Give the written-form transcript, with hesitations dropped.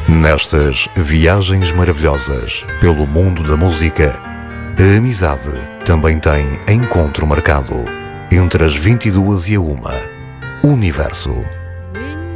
Nestas viagens maravilhosas pelo mundo da música, a amizade também tem encontro marcado entre as 22 e a 1. Universo.